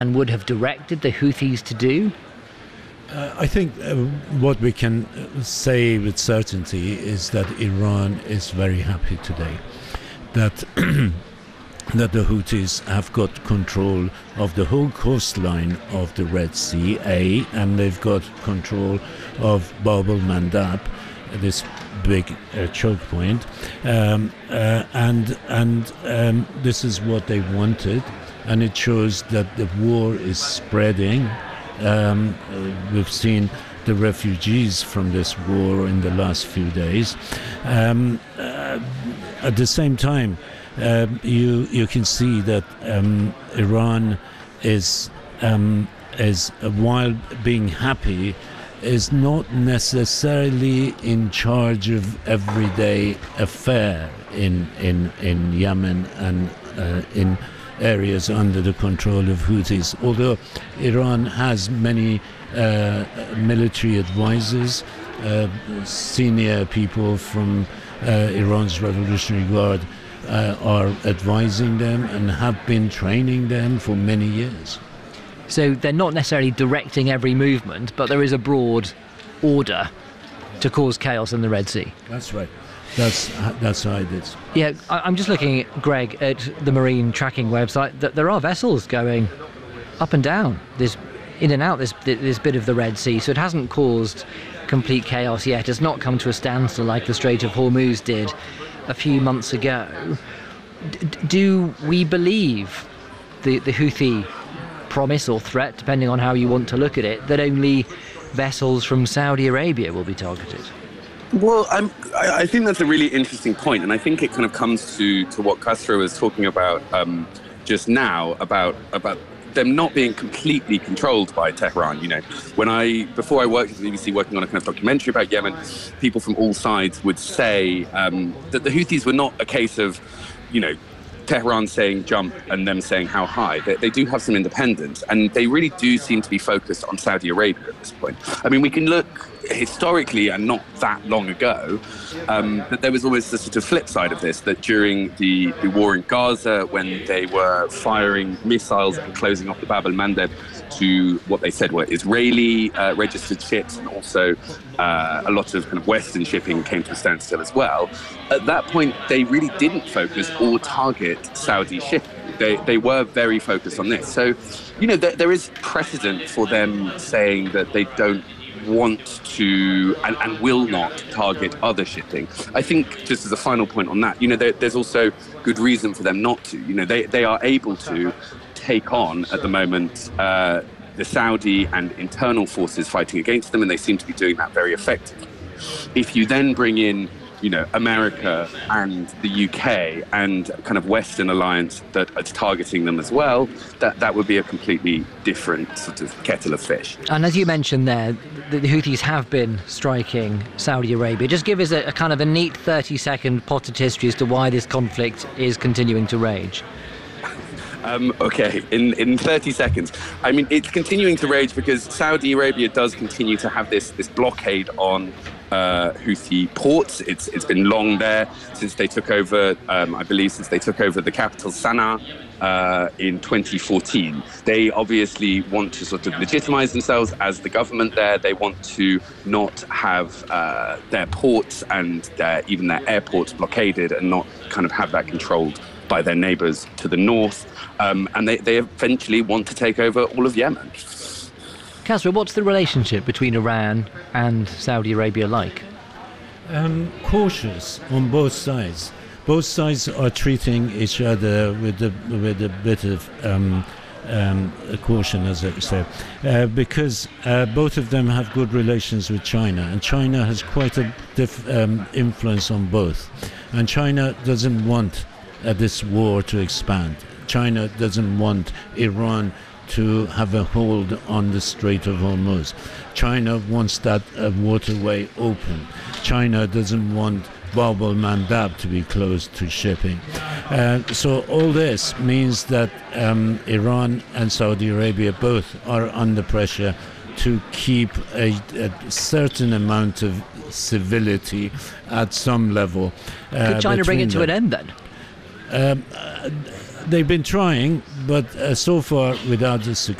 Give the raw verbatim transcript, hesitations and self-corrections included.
would have directed the Houthis to do? Uh, I think uh, what we can say with certainty is that Iran is very happy today that that the Houthis have got control of the whole coastline of the Red Sea, A, and they've got control of Bab el-Mandab, this big uh, choke point, um, uh, and and um, this is what they wanted, and it shows that the war is spreading. Um, uh, we've seen the refugees from this war in the last few days. Um, uh, at the same time, uh, you you can see that um, Iran is um, is uh, while being happy, is not necessarily in charge of everyday affair in in in Yemen and uh, in areas under the control of Houthis. Although Iran has many uh, military advisors, uh, senior people from uh, Iran's Revolutionary Guard uh, are advising them and have been training them for many years. So they're not necessarily directing every movement, but there is a broad order to cause chaos in the Red Sea. That's right. That's that's how it is. Yeah, I'm just looking, Greg, at the marine tracking website, that there are vessels going up and down, this in and out this this bit of the Red Sea. So it hasn't caused complete chaos yet. It's not come to a standstill like the Strait of Hormuz did a few months ago. D- do we believe the, the Houthi promise or threat, depending on how you want to look at it, that only vessels from Saudi Arabia will be targeted? Well, I'm, I I think that's a really interesting point, and I think it kind of comes to, to what Khosrow was talking about um, just now, about about them not being completely controlled by Tehran. You know, when I before I worked at the B B C working on a kind of documentary about Yemen, people from all sides would say um, that the Houthis were not a case of, you know, Tehran saying jump and them saying how high. They, they do have some independence, and they really do seem to be focused on Saudi Arabia at this point. I mean, we can look historically and not that long ago, um, but there was always the sort of flip side of this, that during the, the war in Gaza, when they were firing missiles and closing off the Bab el-Mandeb to what they said were Israeli uh, registered ships, and also uh, a lot of kind of Western shipping came to a standstill as well. At that point, they really didn't focus or target Saudi shipping. They, they were very focused on this. So, you know, there, there is precedent for them saying that they don't want to and, and will not target other shipping. I think, just as a final point on that, you know, there, there's also good reason for them not to. You know, they, they are able to take on, at the moment, uh, the Saudi and internal forces fighting against them, and they seem to be doing that very effectively. If you then bring in, you know, America and the U K and kind of Western alliance that is targeting them as well, that, that would be a completely different sort of kettle of fish. And as you mentioned there, the, the Houthis have been striking Saudi Arabia. Just give us a, a kind of a neat thirty-second potted history as to why this conflict is continuing to rage. Um, okay, in, in thirty seconds. I mean, it's continuing to rage because Saudi Arabia does continue to have this this blockade on uh, Houthi ports. It's it's been long there since they took over, um, I believe, since they took over the capital, Sana'a, uh, in twenty fourteen. They obviously want to sort of legitimize themselves as the government there. They want to not have uh, their ports and their, even their airports blockaded, and not kind of have that controlled by their neighbors to the north. Um, and they, they eventually want to take over all of Yemen. Khosrow, what's the relationship between Iran and Saudi Arabia like? Um, cautious on both sides. Both sides are treating each other with a, with a bit of um, um, caution, as I say, uh, because uh, both of them have good relations with China, and China has quite a diff, um, influence on both. And China doesn't want uh, this war to expand. China doesn't want Iran to have a hold on the Strait of Hormuz. China wants that uh, waterway open. China doesn't want Bab el-Mandab to be closed to shipping. Uh, so all this means that um, Iran and Saudi Arabia both are under pressure to keep a, a certain amount of civility at some level. Uh, Could China bring it to them. an end then? Um, uh, they've been trying, but uh, so far without the success.